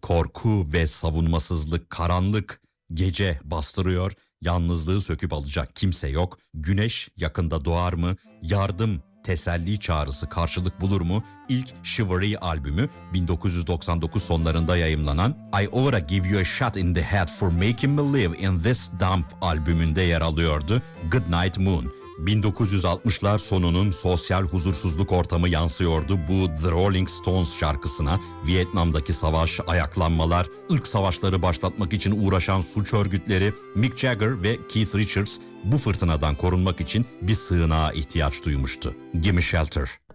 Korku ve savunmasızlık, karanlık, gece bastırıyor, yalnızlığı söküp alacak kimse yok. Güneş yakında doğar mı? Yardım, teselli çağrısı karşılık bulur mu? İlk Chivalry albümü 1999 sonlarında yayımlanan I Oughta Give You a Shot in the Head for Making Me Live in This Dump albümünde yer alıyordu. Goodnight Moon. 1960'lar sonunun sosyal huzursuzluk ortamı yansıyordu bu The Rolling Stones şarkısına. Vietnam'daki savaş, ayaklanmalar, ırk savaşları başlatmak için uğraşan suç örgütleri, Mick Jagger ve Keith Richards bu fırtınadan korunmak için bir sığınağa ihtiyaç duymuştu. Gimme Shelter.